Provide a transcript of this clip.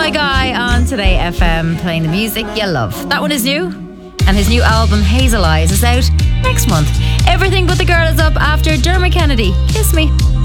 My Guy on Today FM, playing the music you love. That one is new, and his new album Hazel Eyes is out next month. Everything But the Girl is up after Dermot Kennedy. Kiss Me.